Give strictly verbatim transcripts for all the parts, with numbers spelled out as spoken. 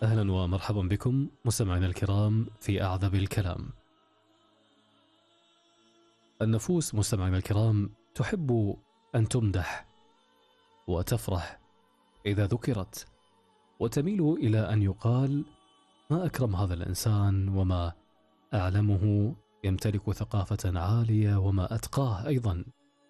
أهلا ومرحبا بكم مستمعينا الكرام في أعذب الكلام. النفوس مستمعينا الكرام تحب أن تمدح وتفرح إذا ذكرت، وتميل إلى أن يقال ما أكرم هذا الإنسان، وما أعلمه، يمتلك ثقافة عالية، وما أتقاه أيضا.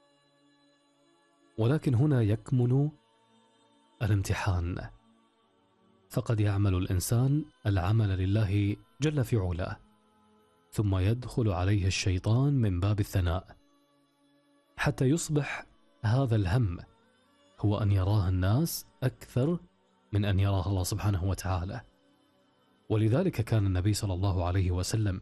ولكن هنا يكمن الامتحان، فقد يعمل الإنسان العمل لله جل في علاه، ثم يدخل عليه الشيطان من باب الثناء، حتى يصبح هذا الهم هو أن يراه الناس أكثر من أن يراه الله سبحانه وتعالى. ولذلك كان النبي صلى الله عليه وسلم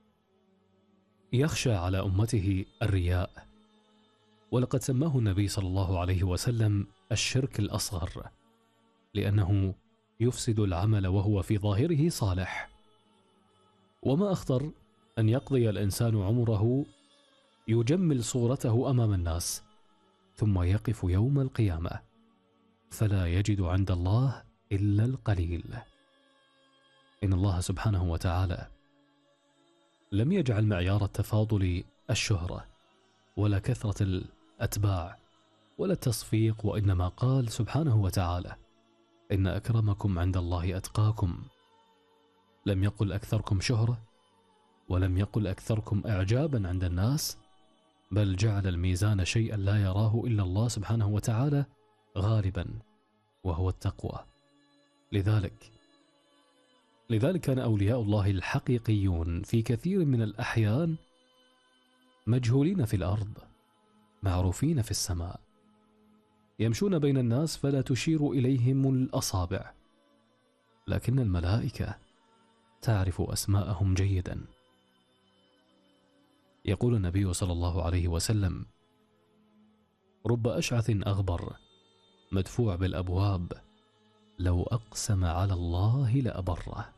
يخشى على أمته الرياء، ولقد سماه النبي صلى الله عليه وسلم الشرك الأصغر، لأنه يفسد العمل وهو في ظاهره صالح. وما أخطر أن يقضي الإنسان عمره يجمل صورته أمام الناس، ثم يقف يوم القيامة فلا يجد عند الله إلا القليل. إن الله سبحانه وتعالى لم يجعل معيار التفاضل الشهرة ولا كثرة الأتباع ولا التصفيق، وإنما قال سبحانه وتعالى: إن أكرمكم عند الله أتقاكم. لم يقل أكثركم شهرة، ولم يقل أكثركم إعجابا عند الناس، بل جعل الميزان شيئا لا يراه إلا الله سبحانه وتعالى غالبا، وهو التقوى. لذلك لذلك كان أولياء الله الحقيقيون في كثير من الأحيان مجهولين في الأرض، معروفين في السماء، يمشون بين الناس فلا تشير إليهم الأصابع، لكن الملائكة تعرف أسماءهم جيدا. يقول النبي صلى الله عليه وسلم: رب أشعث أغبر مدفوع بالأبواب لو أقسم على الله لأبره.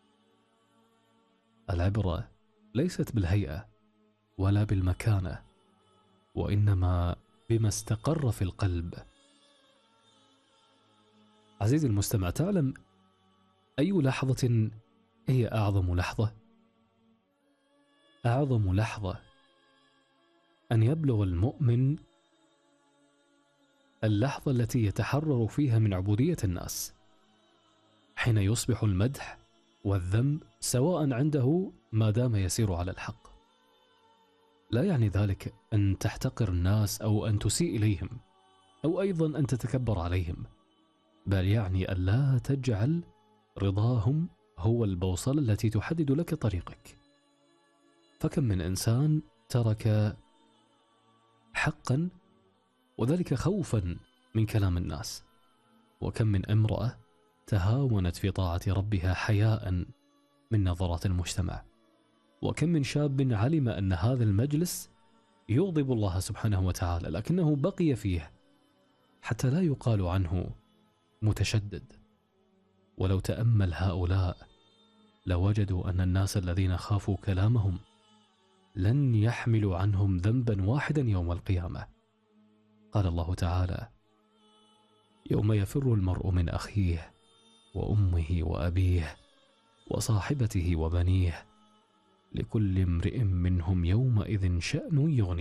العبرة ليست بالهيئة ولا بالمكانة، وإنما بما استقر في القلب. عزيزي المستمع، تعلم أي لحظة هي أعظم لحظة؟ أعظم لحظة أن يبلغ المؤمن اللحظة التي يتحرر فيها من عبودية الناس، حين يصبح المدح والذم سواء عنده ما دام يسير على الحق. لا يعني ذلك أن تحتقر الناس أو أن تسيء إليهم أو أيضا أن تتكبر عليهم، بل يعني أن لا تجعل رضاهم هو البوصلة التي تحدد لك طريقك. فكم من إنسان ترك حقا وذلك خوفا من كلام الناس، وكم من امرأة تهاونت في طاعة ربها حياء من نظرات المجتمع، وكم من شاب علم أن هذا المجلس يغضب الله سبحانه وتعالى لكنه بقي فيه حتى لا يقال عنه متشدد. ولو تأمل هؤلاء لوجدوا أن الناس الذين خافوا كلامهم لن يحملوا عنهم ذنبا واحدا يوم القيامة. قال الله تعالى: يوم يفر المرء من أخيه وأمه وأبيه وصاحبته وبنيه لكل امرئ منهم يومئذ شأن يغنيه.